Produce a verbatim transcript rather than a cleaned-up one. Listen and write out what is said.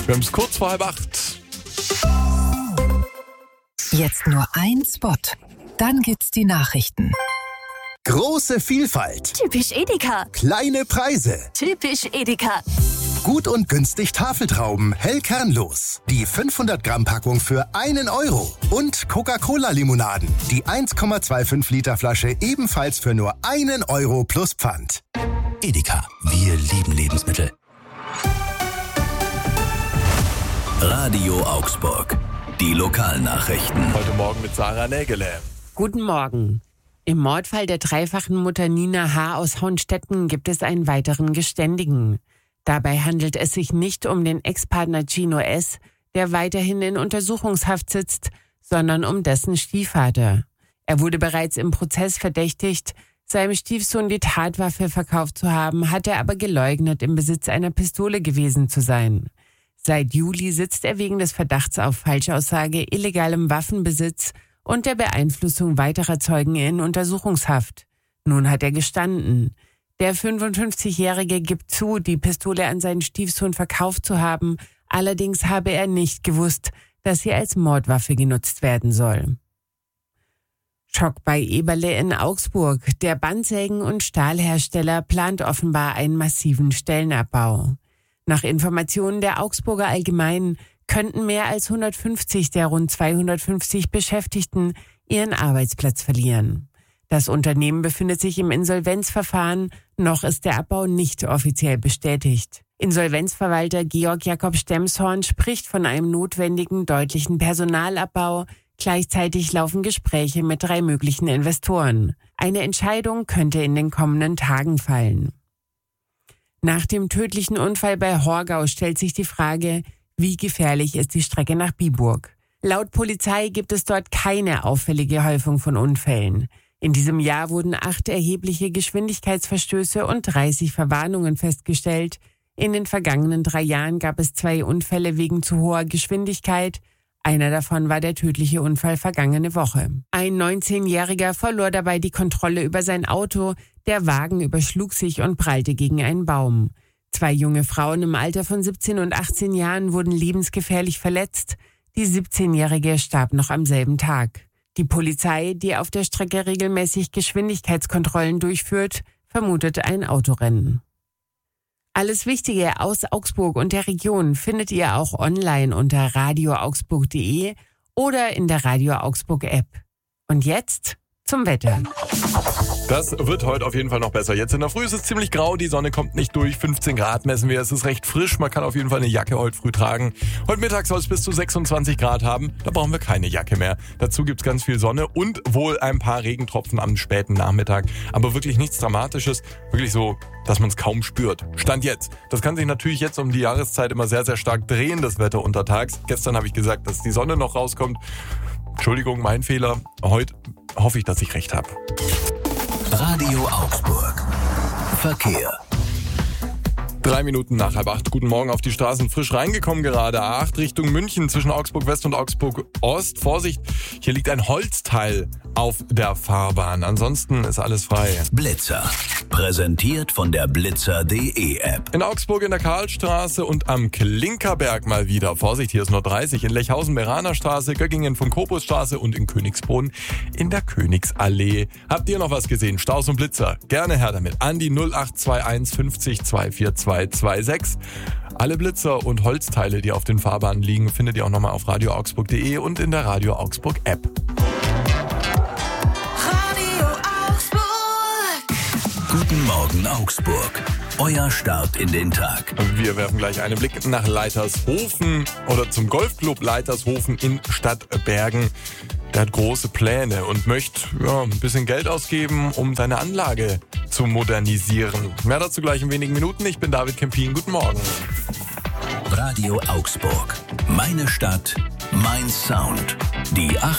Wir haben es kurz vor halb acht. Jetzt nur ein Spot. Dann gibt's die Nachrichten. Große Vielfalt. Typisch Edeka. Kleine Preise. Typisch Edeka. Gut und günstig Tafeltrauben, hell kernlos. Die fünfhundert Gramm Packung für einen Euro. Und Coca-Cola-Limonaden. Die eins Komma fünfundzwanzig Liter Flasche ebenfalls für nur einen Euro plus Pfand. Edeka, wir lieben Lebensmittel. Radio Augsburg, die Lokalnachrichten. Heute Morgen mit Sarah Nägele. Guten Morgen. Im Mordfall der dreifachen Mutter Nina H. aus Hohenstetten gibt es einen weiteren Geständigen. Dabei handelt es sich nicht um den Ex-Partner Gino S., der weiterhin in Untersuchungshaft sitzt, sondern um dessen Stiefvater. Er wurde bereits im Prozess verdächtigt, seinem Stiefsohn die Tatwaffe verkauft zu haben, hat er aber geleugnet, im Besitz einer Pistole gewesen zu sein. Seit Juli sitzt er wegen des Verdachts auf Falschaussage, illegalem Waffenbesitz und der Beeinflussung weiterer Zeugen in Untersuchungshaft. Nun hat er gestanden. Der fünfundfünfzigjährige gibt zu, die Pistole an seinen Stiefsohn verkauft zu haben, allerdings habe er nicht gewusst, dass sie als Mordwaffe genutzt werden soll. Schock bei Eberle in Augsburg. Der Bandsägen- und Stahlhersteller plant offenbar einen massiven Stellenabbau. Nach Informationen der Augsburger Allgemeinen könnten mehr als hundertfünfzig der rund zweihundertfünfzig Beschäftigten ihren Arbeitsplatz verlieren. Das Unternehmen befindet sich im Insolvenzverfahren, noch ist der Abbau nicht offiziell bestätigt. Insolvenzverwalter Georg Jakob Stemshorn spricht von einem notwendigen, deutlichen Personalabbau. Gleichzeitig laufen Gespräche mit drei möglichen Investoren. Eine Entscheidung könnte in den kommenden Tagen fallen. Nach dem tödlichen Unfall bei Horgau stellt sich die Frage, wie gefährlich ist die Strecke nach Biburg? Laut Polizei gibt es dort keine auffällige Häufung von Unfällen. In diesem Jahr wurden acht erhebliche Geschwindigkeitsverstöße und dreißig Verwarnungen festgestellt. In den vergangenen drei Jahren gab es zwei Unfälle wegen zu hoher Geschwindigkeit. Einer davon war der tödliche Unfall vergangene Woche. Ein neunzehnjähriger verlor dabei die Kontrolle über sein Auto. Der Wagen überschlug sich und prallte gegen einen Baum. Zwei junge Frauen im Alter von siebzehn und achtzehn Jahren wurden lebensgefährlich verletzt. Die siebzehnjährige starb noch am selben Tag. Die Polizei, die auf der Strecke regelmäßig Geschwindigkeitskontrollen durchführt, vermutet ein Autorennen. Alles Wichtige aus Augsburg und der Region findet ihr auch online unter radio augsburg punkt de oder in der Radio Augsburg App. Und jetzt zum Wetter. Das wird heute auf jeden Fall noch besser. Jetzt in der Früh ist es ziemlich grau, die Sonne kommt nicht durch, fünfzehn Grad messen wir, es ist recht frisch, man kann auf jeden Fall eine Jacke heute früh tragen. Heute Mittag soll es bis zu sechsundzwanzig Grad haben, da brauchen wir keine Jacke mehr. Dazu gibt es ganz viel Sonne und wohl ein paar Regentropfen am späten Nachmittag, aber wirklich nichts Dramatisches, wirklich so, dass man es kaum spürt. Stand jetzt. Das kann sich natürlich jetzt um die Jahreszeit immer sehr, sehr stark drehen, das Wetter untertags. Gestern habe ich gesagt, dass die Sonne noch rauskommt. Entschuldigung, mein Fehler. Heute hoffe ich, dass ich recht habe. Radio Augsburg. Verkehr. Drei Minuten nach halb acht. Guten Morgen auf die Straßen. Frisch reingekommen gerade. A acht Richtung München zwischen Augsburg West und Augsburg Ost. Vorsicht, hier liegt ein Holzteil auf der Fahrbahn. Ansonsten ist alles frei. Blitzer. Präsentiert von der blitzer punkt de App. In Augsburg in der Karlstraße und am Klinkerberg mal wieder. Vorsicht, hier ist nur dreißig. In Lechhausen-Meraner-Straße, Göggingen von Kopusstraße und in Königsbrunn in der Königsallee. Habt ihr noch was gesehen? Staus und Blitzer? Gerne her damit. An die null acht zwei eins fünfzig zwei vier zwei zwei sechs. Alle Blitzer und Holzteile, die auf den Fahrbahnen liegen, findet ihr auch nochmal auf radio augsburg punkt de und in der Radio Augsburg App. Radio Augsburg. Guten Morgen Augsburg. Euer Start in den Tag. Wir werfen gleich einen Blick nach Leitershofen oder zum Golfclub Leitershofen in Stadtbergen. Der hat große Pläne und möchte ja, ein bisschen Geld ausgeben, um seine Anlage zu modernisieren. Mehr dazu gleich in wenigen Minuten. Ich bin David Kempin. Guten Morgen. Radio Augsburg. Meine Stadt, mein Sound. Die